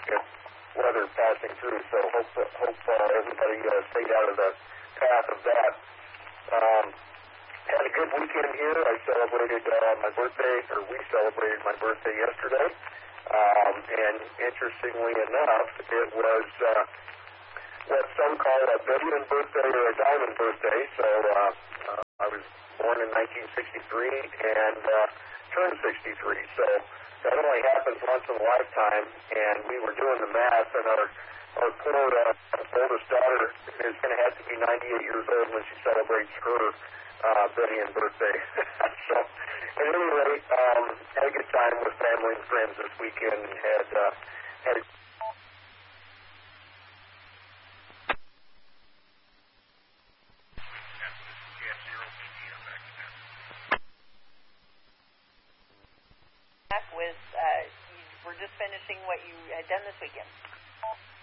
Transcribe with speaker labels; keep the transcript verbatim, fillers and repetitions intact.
Speaker 1: good weather passing through. So hope hope uh, everybody uh, stayed out of the path of that. Um, had a good weekend here. I celebrated uh, my birthday, or we celebrated my birthday yesterday. Um, and interestingly enough, it was uh, what some call a billion birthday or a diamond birthday. So uh, uh, I was born in nineteen sixty-three and uh, turned sixty-three. So that only happens once in a lifetime. And we were doing the math, and our our poor uh, oldest daughter is going to have to be ninety-eight years old when she celebrates her uh, billion birthday. So at any rate, um, had a good time with family and friends this weekend, and had uh, had. A
Speaker 2: with, uh, you were just finishing what you had done this weekend.